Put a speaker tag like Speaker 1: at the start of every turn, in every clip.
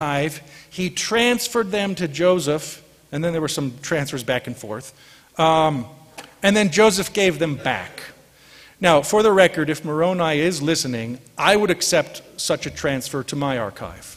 Speaker 1: he transferred them to Joseph, and then there were some transfers back and forth, and then Joseph gave them back. Now, for the record, if Moroni is listening, I would accept such a transfer to my archive.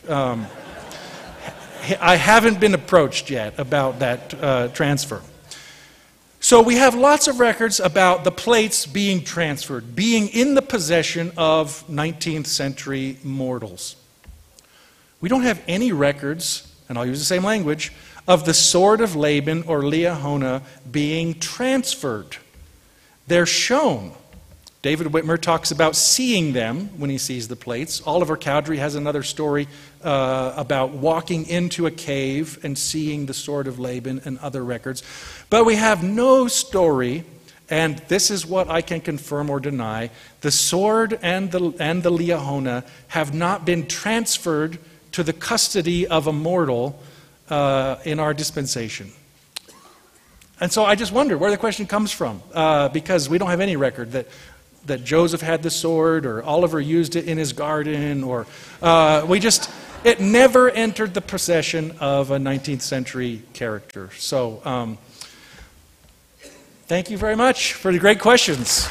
Speaker 1: I haven't been approached yet about that transfer. So we have lots of records about the plates being transferred, being in the possession of 19th century mortals. We don't have any records, and I'll use the same language, of the sword of Laban or Liahona being transferred. They're shown. David Whitmer talks about seeing them when he sees the plates. Oliver Cowdery has another story about walking into a cave and seeing the sword of Laban and other records. But we have no story, and this is what I can confirm or deny. The sword and the Liahona have not been transferred to the custody of a mortal in our dispensation. And so I just wonder where the question comes from, because we don't have any record that Joseph had the sword or Oliver used it in his garden, or it never entered the possession of a 19th century character. So thank you very much for the great questions.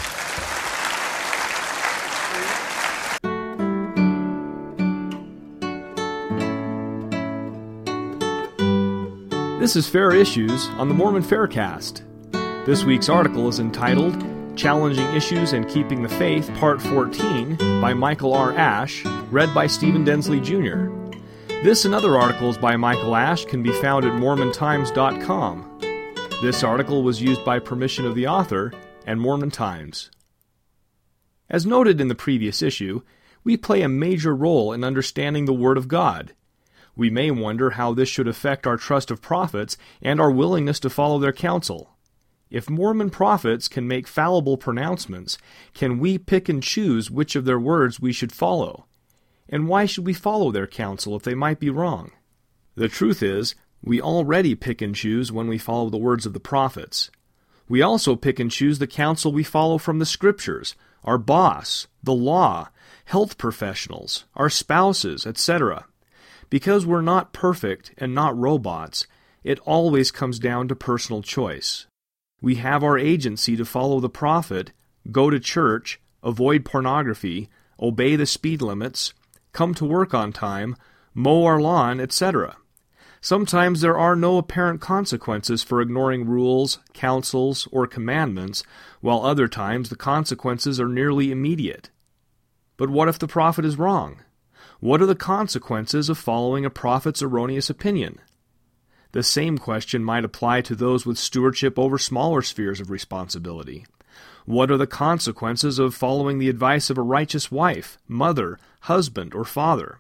Speaker 2: This is Fair Issues on the Mormon Faircast. This week's article is entitled Challenging Issues and Keeping the Faith, Part 14, by Michael R. Ash, read by Stephen Densley Jr. This and other articles by Michael Ash can be found at MormonTimes.com. This article was used by permission of the author and Mormon Times. As noted in the previous issue, we play a major role in understanding the Word of God. We may wonder how this should affect our trust of prophets and our willingness to follow their counsel. If Mormon prophets can make fallible pronouncements, can we pick and choose which of their words we should follow? And why should we follow their counsel if they might be wrong? The truth is, we already pick and choose when we follow the words of the prophets. We also pick and choose the counsel we follow from the Scriptures, our boss, the law, health professionals, our spouses, etc. Because we're not perfect and not robots, it always comes down to personal choice. We have our agency to follow the prophet, go to church, avoid pornography, obey the speed limits, come to work on time, mow our lawn, etc. Sometimes there are no apparent consequences for ignoring rules, counsels, or commandments, while other times the consequences are nearly immediate. But what if the prophet is wrong? What are the consequences of following a prophet's erroneous opinion? The same question might apply to those with stewardship over smaller spheres of responsibility. What are the consequences of following the advice of a righteous wife, mother, husband, or father?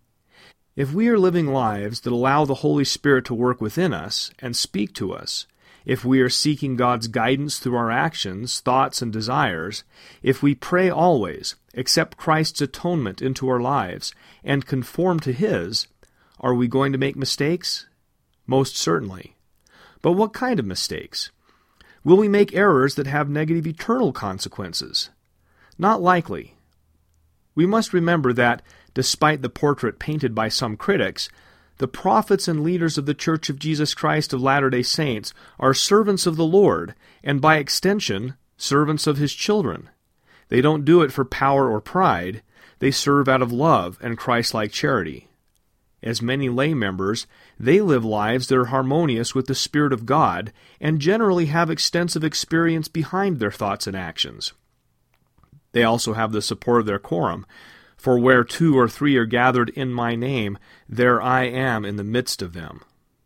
Speaker 2: If we are living lives that allow the Holy Spirit to work within us and speak to us, if we are seeking God's guidance through our actions, thoughts, and desires, if we pray always, accept Christ's atonement into our lives, and conform to His, are we going to make mistakes? Most certainly. But what kind of mistakes? Will we make errors that have negative eternal consequences? Not likely. We must remember that, despite the portrait painted by some critics, the prophets and leaders of the Church of Jesus Christ of Latter-day Saints are servants of the Lord, and by extension, servants of His children. They don't do it for power or pride. They serve out of love and Christ-like charity. As many lay members, they live lives that are harmonious with the Spirit of God and generally have extensive experience behind their thoughts and actions. They also have the support of their quorum, for where 2 or 3 are gathered in my name, there I am in the midst of them.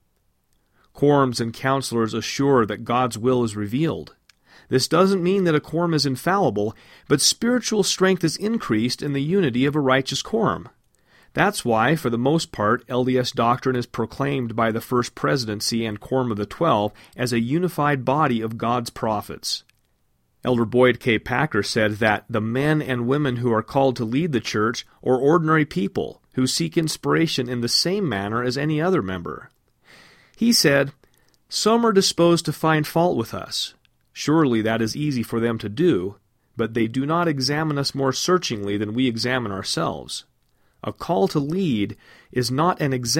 Speaker 2: Quorums and counselors assure that God's will is revealed. This doesn't mean that a quorum is infallible, but spiritual strength is increased in the unity of a righteous quorum. That's why, for the most part, LDS doctrine is proclaimed by the First Presidency and Quorum of the 12 as a unified body of God's prophets. Elder Boyd K. Packer said that the men and women who are called to lead the church are ordinary people who seek inspiration in the same manner as any other member. He said, "Some are disposed to find fault with us. Surely that is easy for them to do, but they do not examine us more searchingly than we examine ourselves. A call to lead is not an